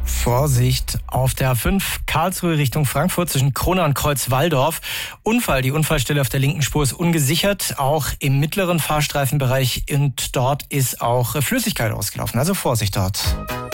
Vorsicht auf der A5 Karlsruhe Richtung Frankfurt zwischen Kronau und Kreuzwaldorf. Unfall. Die Unfallstelle auf der linken Spur ist ungesichert, auch im mittleren Fahrstreifenbereich, und dort ist auch Flüssigkeit ausgelaufen. Also Vorsicht dort.